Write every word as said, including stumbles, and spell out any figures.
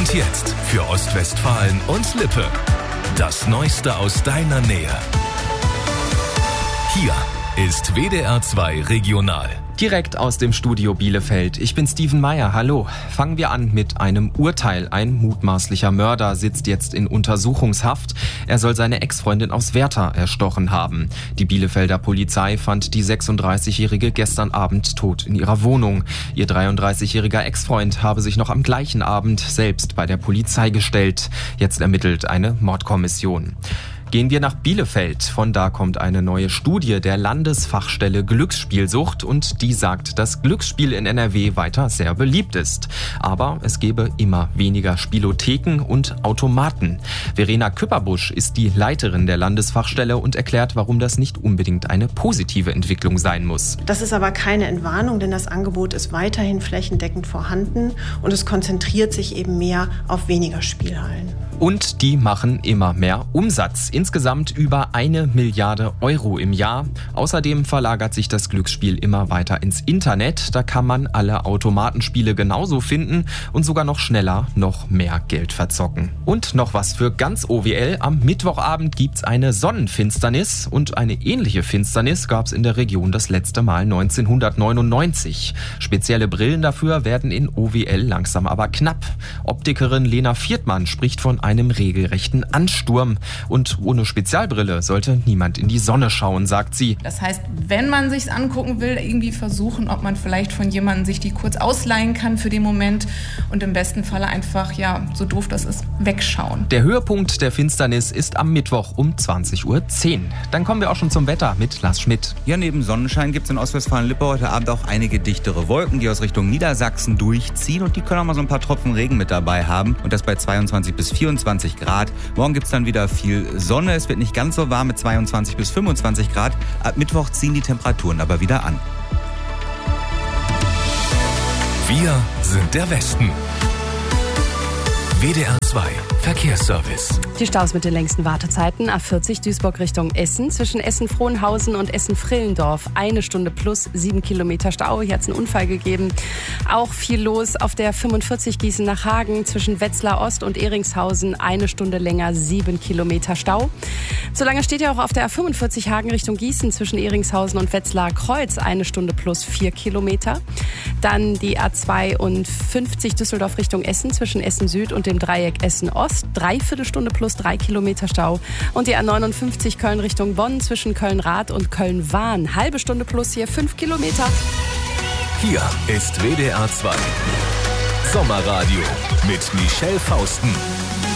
Und jetzt für Ostwestfalen und Lippe. Das Neueste aus deiner Nähe. Hier ist W D R zwei Regional. Direkt aus dem Studio Bielefeld. Ich bin Steven Meyer. Hallo. Fangen wir an mit einem Urteil. Ein mutmaßlicher Mörder sitzt jetzt in Untersuchungshaft. Er soll seine Ex-Freundin aus Werther erstochen haben. Die Bielefelder Polizei fand die sechsunddreißigjährige gestern Abend tot in ihrer Wohnung. Ihr dreiunddreißigjähriger Ex-Freund habe sich noch am gleichen Abend selbst bei der Polizei gestellt. Jetzt ermittelt eine Mordkommission. Gehen wir nach Bielefeld. Von da kommt eine neue Studie der Landesfachstelle Glücksspielsucht und die sagt, dass Glücksspiel in N R W weiter sehr beliebt ist. Aber es gebe immer weniger Spielotheken und Automaten. Verena Küpperbusch ist die Leiterin der Landesfachstelle und erklärt, warum das nicht unbedingt eine positive Entwicklung sein muss. Das ist aber keine Entwarnung, denn das Angebot ist weiterhin flächendeckend vorhanden und es konzentriert sich eben mehr auf weniger Spielhallen. Und die machen immer mehr Umsatz. Insgesamt über eine Milliarde Euro im Jahr. Außerdem verlagert sich das Glücksspiel immer weiter ins Internet. Da kann man alle Automatenspiele genauso finden und sogar noch schneller noch mehr Geld verzocken. Und noch was für ganz O W L. Am Mittwochabend gibt's eine Sonnenfinsternis und eine ähnliche Finsternis gab's in der Region das letzte Mal neunzehnhundertneunundneunzig. Spezielle Brillen dafür werden in O W L langsam aber knapp. Optikerin Lena Viertmann spricht von einem regelrechten Ansturm. Und ohne Spezialbrille sollte niemand in die Sonne schauen, sagt sie. Das heißt, wenn man sich's angucken will, irgendwie versuchen, ob man vielleicht von jemandem sich die kurz ausleihen kann für den Moment und im besten Falle einfach, ja, so doof das ist, wegschauen. Der Höhepunkt der Finsternis ist am Mittwoch um zwanzig Uhr zehn. Dann kommen wir auch schon zum Wetter mit Lars Schmidt. Ja, neben Sonnenschein gibt es in Ostwestfalen-Lippe heute Abend auch einige dichtere Wolken, die aus Richtung Niedersachsen durchziehen und die können auch mal so ein paar Tropfen Regen mit dabei haben und das bei zweiundzwanzig bis vierundzwanzig Grad. Morgen gibt es dann wieder viel Sonne, es wird nicht ganz so warm mit zweiundzwanzig bis fünfundzwanzig Grad. Ab Mittwoch ziehen die Temperaturen aber wieder an. Wir sind der Westen. W D R zwei Verkehrsservice. Die Staus mit den längsten Wartezeiten. A vierzig Duisburg Richtung Essen. Zwischen Essen-Frohnhausen und Essen-Vrillendorf. Eine Stunde plus sieben Kilometer Stau. Hier hat es einen Unfall gegeben. Auch viel los auf der fünfundvierzig Gießen nach Hagen. Zwischen Wetzlar Ost und Eringshausen. Eine Stunde länger, sieben Kilometer Stau. So lange steht ja auch auf der A fünfundvierzig Hagen Richtung Gießen. Zwischen Eringshausen und Wetzlar Kreuz. Eine Stunde plus vier Kilometer. Dann die A zweiundfünfzig Düsseldorf Richtung Essen. Zwischen Essen Süd und dem Dreieck Essen Ost. Dreiviertel Stunde plus drei Kilometer Stau. Und die A neunundfünfzig Köln Richtung Bonn zwischen Köln-Rath und Köln-Wahn. Halbe Stunde plus hier fünf Kilometer. Hier ist W D R zwei Sommerradio mit Michelle Fausten.